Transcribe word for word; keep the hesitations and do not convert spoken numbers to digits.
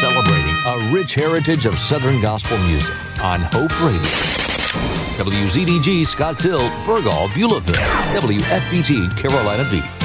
celebrating a rich heritage of Southern gospel music on Hope Radio. W Z D G Scotts Hill, Burgal, Beulahville, W F B T Carolina Beach.